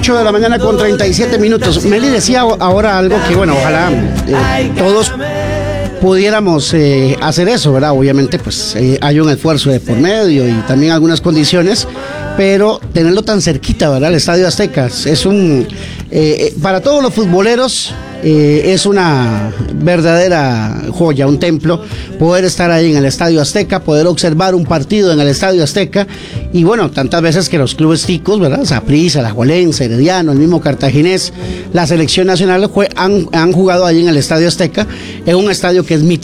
8 de la mañana con 37 minutos. Meli decía ahora algo que, bueno, ojalá todos pudiéramos hacer eso, ¿verdad? Obviamente, pues hay un esfuerzo de por medio y también algunas condiciones, pero tenerlo tan cerquita, ¿verdad? El Estadio Azteca es para todos los futboleros, es una verdadera joya, un templo, poder estar ahí en el Estadio Azteca, poder observar un partido en el Estadio Azteca, y bueno, tantas veces que los clubes ticos, ¿verdad? Saprissa, Alajuelense, Herediano, el mismo Cartaginés, la selección nacional han jugado ahí en el Estadio Azteca, es un estadio que es mítico.